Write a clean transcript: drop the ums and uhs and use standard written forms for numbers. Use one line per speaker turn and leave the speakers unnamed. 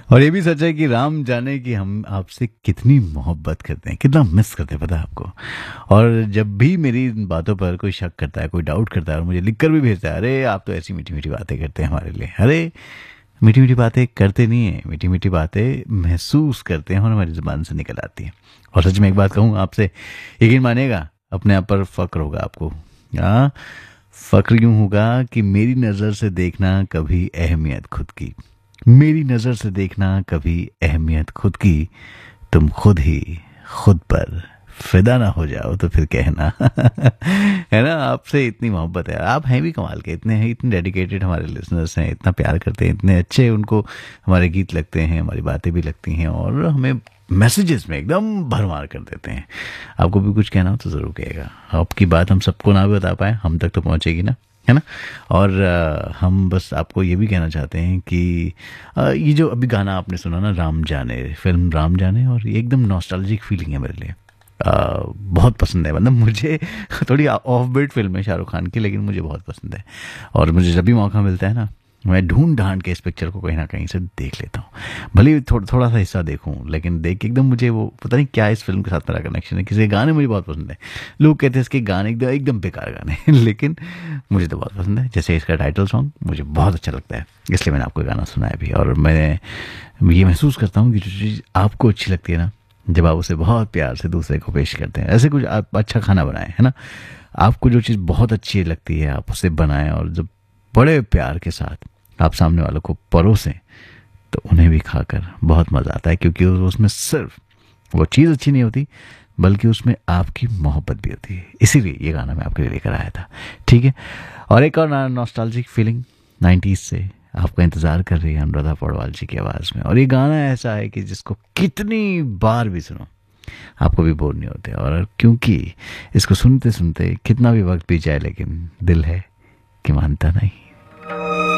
और ये भी सच है कि राम जाने कि हम आपसे कितनी मोहब्बत करते हैं, कितना मिस करते हैं, पता है आपको। और जब भी मेरी इन बातों पर कोई शक करता है, कोई डाउट करता है और मुझे लिख कर भी भेजता है, अरे आप तो ऐसी मीठी मीठी बातें करते हैं हमारे लिए, अरे मीठी मीठी बातें करते नहीं है, मीठी मीठी बातें महसूस करते हैं और हमारी ज़ुबान से निकल आती हैं। और सच में एक बात कहूँ आपसे, यकीन मानिएगा, अपने आप पर फक्र होगा आपको। हाँ, फक्र यूं होगा कि मेरी नज़र से देखना कभी अहमियत खुद की, मेरी नज़र से देखना कभी अहमियत खुद की, तुम खुद ही खुद पर फिदा ना हो जाओ तो फिर कहना। है ना, आपसे इतनी मोहब्बत है, आप हैं भी कमाल के, इतने हैं, इतने डेडिकेटेड हमारे लिसनर्स हैं, इतना प्यार करते हैं, इतने अच्छे उनको हमारे गीत लगते हैं, हमारी बातें भी लगती हैं और हमें मैसेजेस में एकदम भरमार कर देते हैं। आपको भी कुछ कहना हो तो ज़रूर कहिएगा। आपकी बात हम सबको ना भी बता पाए, हम तक तो पहुँचेगी ना, है ना। और हम बस आपको ये भी कहना चाहते हैं कि ये जो अभी गाना आपने सुना ना, राम जाने, फिल्म राम जाने, और ये एकदम नॉस्टैल्जिक फीलिंग है मेरे लिए। बहुत पसंद है, मतलब मुझे थोड़ी ऑफ बीट फिल्म है शाहरुख खान की, लेकिन मुझे बहुत पसंद है। और मुझे जब भी मौका मिलता है ना, मैं ढूंढ ढांड के इस पिक्चर को कहीं ना कहीं से देख लेता हूँ। भले ही थोड़ा सा हिस्सा देखूँ, लेकिन देख के एकदम मुझे वो पता नहीं क्या इस फिल्म के साथ मेरा कनेक्शन है। किसी गाने मुझे बहुत पसंद है, लोग कहते हैं इसके गाने एकदम एकदम बेकार गाने हैं, लेकिन मुझे तो बहुत पसंद है। जैसे इसका टाइटल सॉन्ग मुझे बहुत अच्छा लगता है, इसलिए मैंने आपको गाना सुनाया भी। और मैं ये महसूस करता हूँ कि जो चीज़ आपको अच्छी लगती है ना, जब आप उसे बहुत प्यार से दूसरे को पेश करते हैं, ऐसे कुछ आप अच्छा खाना बनाएं, है ना, आपको जो चीज़ बहुत अच्छी लगती है आप उसे बनाएं और जब बड़े प्यार के साथ आप सामने वालों को परोसें तो उन्हें भी खाकर बहुत मज़ा आता है, क्योंकि उसमें सिर्फ वो चीज़ अच्छी नहीं होती बल्कि उसमें आपकी मोहब्बत भी होती है। इसीलिए ये गाना मैं आपके लिए लेकर आया था, ठीक है। और एक और नॉस्टैल्जिक फीलिंग 90s से आपका इंतज़ार कर रही है अनुराधा पौडवाल जी की आवाज़ में। और ये गाना ऐसा है कि जिसको कितनी बार भी सुनो आपको भी बोर नहीं होते, और क्योंकि इसको सुनते सुनते कितना भी वक्त बीत जाए, लेकिन दिल है कि मानता नहीं।